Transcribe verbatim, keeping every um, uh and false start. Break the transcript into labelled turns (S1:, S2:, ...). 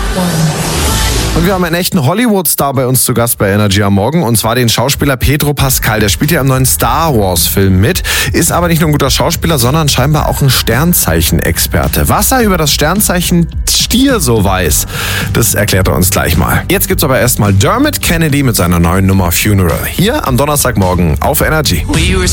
S1: Und wir haben einen echten Hollywood-Star bei uns zu Gast bei Energy am Morgen, und zwar den Schauspieler Pedro Pascal. Der spielt ja im neuen Star Wars-Film mit, ist aber nicht nur ein guter Schauspieler, sondern scheinbar auch ein Sternzeichen-Experte. Was er über das Sternzeichen Stier so weiß, das erklärt er uns gleich mal. Jetzt gibt's aber erstmal Dermot Kennedy mit seiner neuen Nummer Funeral. Hier am Donnerstagmorgen auf Energy.